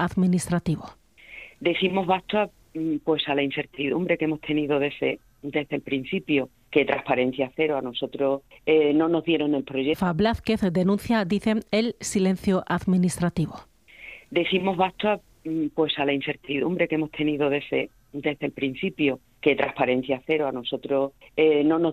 administrativo. Decimos basta pues a la incertidumbre que hemos tenido desde el principio, que transparencia cero. A nosotros no nos dieron el proyecto. Blázquez denuncia, dice, el silencio administrativo. Decimos basta pues a la incertidumbre que hemos tenido desde el principio, que transparencia cero. A nosotros no nos